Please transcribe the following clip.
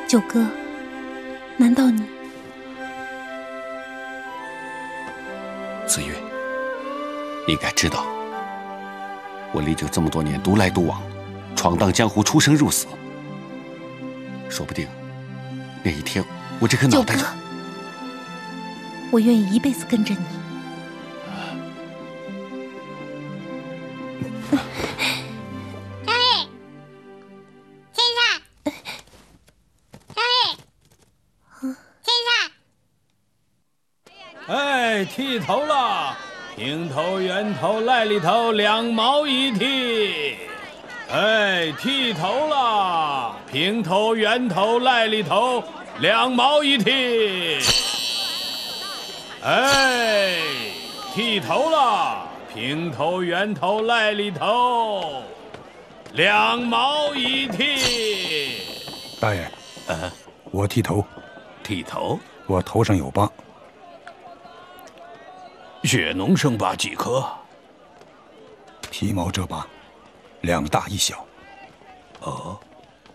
九哥，难道你…… 紫云，你应该知道，我李九这么多年独来独往，闯荡江湖，出生入死，说不定那一天我这颗脑袋…… 九哥，我愿意一辈子跟着你。 哎，剃头了，平头、圆头、赖里头2毛一剃。哎，剃头了，平头、圆头、赖里头2毛一剃。哎，剃头了，平头、圆头、赖里头2毛一剃。 大爷，我剃头。 剃头？ 我头上有疤。 血脓生疤几颗？ 皮毛这疤，2大1小。 哦。